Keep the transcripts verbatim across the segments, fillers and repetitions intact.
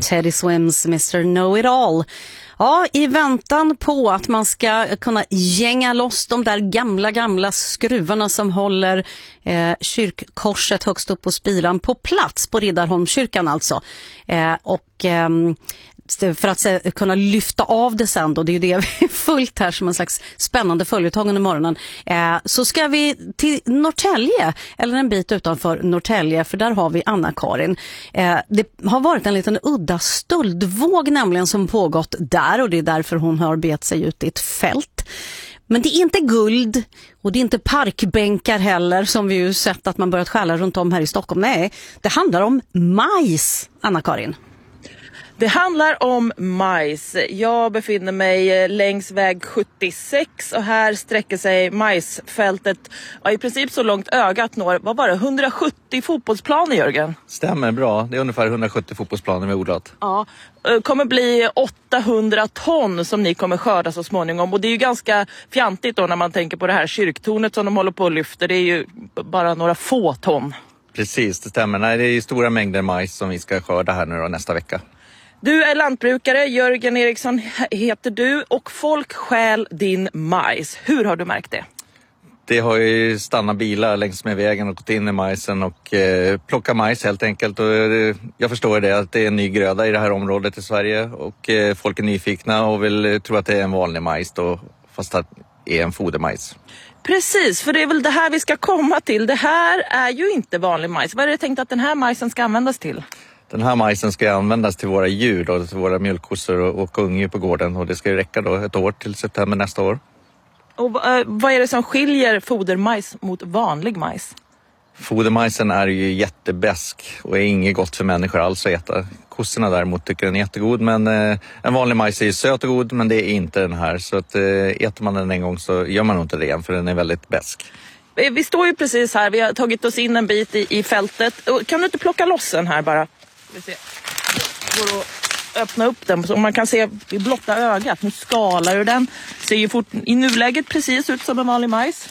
Teddy Swims mister Know-It-All. Ja, i väntan på att man ska kunna gänga loss de där gamla, gamla skruvarna som håller eh, kyrkkorset högst upp på spiran på plats på Riddarholmskyrkan alltså. Eh, och... Eh, för att se, kunna lyfta av det sen då, det är ju det vi är fullt här som en slags spännande följetång under morgonen, eh, så ska vi till Norrtälje, eller en bit utanför Norrtälje, för där har vi Anna-Karin. Eh, det har varit en liten udda stöldvåg nämligen som pågått där, och det är därför hon har bet sig ut i ett fält. Men det är inte guld och det är inte parkbänkar heller som vi ju sett att man börjat stjäla runt om här i Stockholm. Nej, det handlar om majs, Anna-Karin. Det handlar om majs. Jag befinner mig längs väg sjuttiosex och här sträcker sig majsfältet ja, i princip så långt ögat når. Vad var det? hundrasjuttio fotbollsplaner, Jörgen? Stämmer bra. Det är ungefär hundrasjuttio fotbollsplaner vi odlat. Ja, det kommer bli åttahundra ton som ni kommer skörda så småningom. Och det är ju ganska fjantigt då när man tänker på det här kyrktornet som de håller på och lyfter. Det är ju bara några få ton. Precis, det stämmer. Nej, det är ju stora mängder majs som vi ska skörda här nu då, nästa vecka. Du är lantbrukare, Jörgen Eriksson heter du, och folk stjäl din majs. Hur har du märkt det? Det har ju stannat bilar längs med vägen och gått in i majsen och eh, plockat majs helt enkelt. Och, eh, jag förstår det att det är en ny gröda i det här området i Sverige och eh, folk är nyfikna och vill eh, tro att det är en vanlig majs då, fast att det är en fodermajs. Precis, för det är väl det här vi ska komma till. Det här är ju inte vanlig majs. Vad är det tänkt att den här majsen ska användas till? Den här majsen ska användas till våra djur, då, till våra mjölkkossor och, och ungar på gården. Och det ska ju räcka då ett år till september nästa år. Och eh, vad är det som skiljer fodermajs mot vanlig majs? Fodermajsen är ju jättebäsk och är inget gott för människor alls att äta. Kossorna däremot tycker den är jättegod, men eh, en vanlig majs är söt och god, men det är inte den här. Så att, eh, äter man den en gång så gör man nog inte det igen, för den är väldigt bäsk. Vi står ju precis här, vi har tagit oss in en bit i, i fältet. Kan du inte plocka loss den här bara? Vi ser. Går att öppna upp den så man kan se i blotta ögat. Nu skalar du den. Ser ju fort, i nuläget precis ut som en vanlig majs.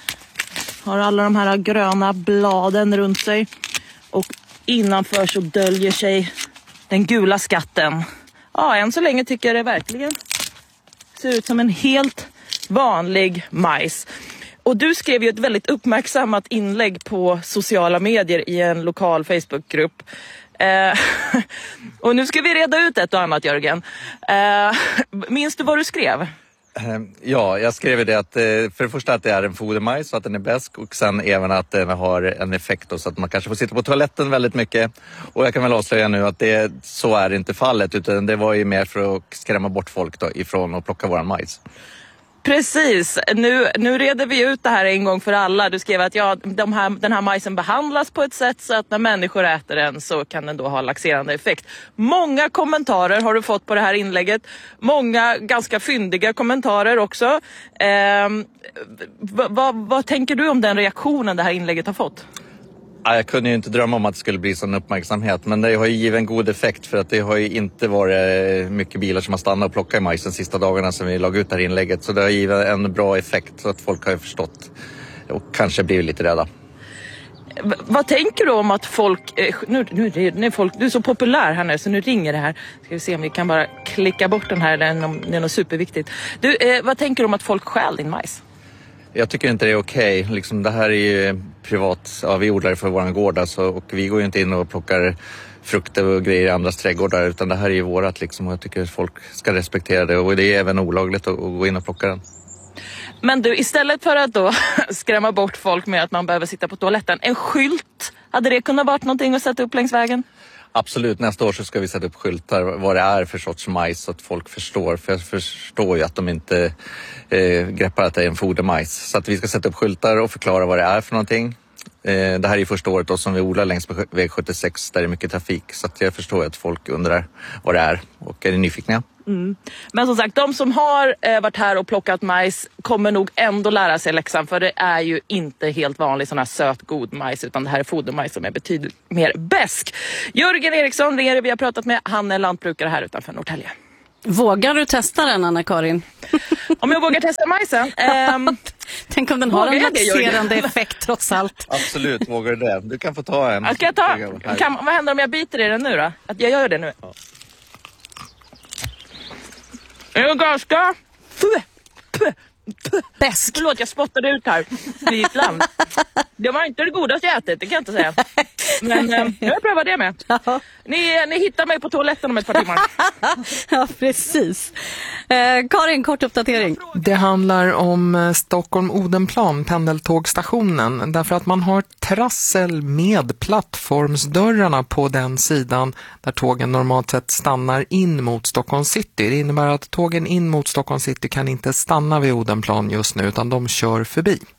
Har alla de här gröna bladen runt sig. Och innanför så döljer sig den gula skatten. Ja, än så länge tycker jag det verkligen ser ut som en helt vanlig majs. Och du skrev ju ett väldigt uppmärksammat inlägg på sociala medier i en lokal Facebookgrupp. Eh, och nu ska vi reda ut ett och annat, Jörgen. Eh, minns du vad du skrev? Ja, jag skrev det att för det första att det är en fodermajs så att den är bäsk, och sen även att den har en effekt då, så att man kanske får sitta på toaletten väldigt mycket. Och jag kan väl avslöja nu att det, så är inte fallet, utan det var ju mer för att skrämma bort folk då, ifrån att plocka våran majs. Precis, nu, nu reder vi ut det här en gång för alla. Du skrev att ja, de här, den här majsen behandlas på ett sätt så att när människor äter den så kan den då ha laxerande effekt. Många kommentarer har du fått på det här inlägget. Många ganska fyndiga kommentarer också. Eh, vad, vad, vad tänker du om den reaktionen det här inlägget har fått? Jag kunde ju inte drömma om att det skulle bli sån uppmärksamhet, men det har ju givit en god effekt, för att det har ju inte varit mycket bilar som har stannat och plockat i majsen de sista dagarna sedan vi lagade ut det här inlägget. Så det har givit en bra effekt så att folk har förstått och kanske blivit lite rädda. V- vad tänker du om att folk, eh, nu, nu, nu, folk, du är så populär här nu så nu ringer det här. Ska vi se om vi kan bara klicka bort den här, det är något, det är något superviktigt. Du, eh, vad tänker du om att folk stjäl din majs? Jag tycker inte det är okej. Okay. Liksom, det här är ju privat, ja, vi odlar för våran gård alltså, och vi går ju inte in och plockar frukter och grejer i andras trädgårdar, utan det här är ju vårat liksom, och jag tycker att folk ska respektera det, och det är även olagligt att, att gå in och plocka den. Men du, istället för att då skrämma bort folk med att man behöver sitta på toaletten, en skylt, hade det kunnat vara någonting att sätta upp längs vägen? Absolut, nästa år så ska vi sätta upp skyltar vad det är för sorts majs så att folk förstår. För jag förstår ju att de inte eh, greppar att det är en fodermajs. Så att vi ska sätta upp skyltar och förklara vad det är för någonting. Eh, det här är ju första året då som vi odlar längs med väg sjuttiosex där det är mycket trafik. Så att jag förstår att folk undrar vad det är och är nyfikna. Mm. Men som sagt, de som har eh, varit här och plockat majs kommer nog ändå lära sig läxan, för det är ju inte helt vanlig sån här söt god majs, utan det här är fodermajs som är betydligt mer bäsk. Jörgen Eriksson, det är det vi har pratat med, han är lantbrukare här utanför Norrtälje. Vågar du testa den, Anna-Karin? Om jag vågar testa majsen? Um, Tänk om den har en laxerande effekt trots allt. Absolut, vågar du det? Du kan få ta en. Ska jag ta? Kan, vad händer om jag biter i den nu då? Att jag gör det nu? Ja. Det är ganska... Bäst. Förlåt, jag spottade ut här i ett land. Det var inte det godaste jag ätit, det kan jag inte säga. Men eh, jag prövar det med. Ja. Ni, ni hittar mig på toaletten om ett par timmar. Ja, precis. Eh, Karin, kort uppdatering. Det handlar om Stockholm-Odenplan, pendeltågstationen, därför att man har trassel med plattformsdörrarna på den sidan där tågen normalt sett stannar in mot Stockholm city. Det innebär att tågen in mot Stockholm city kan inte stanna vid Odenplan just nu, utan de kör förbi.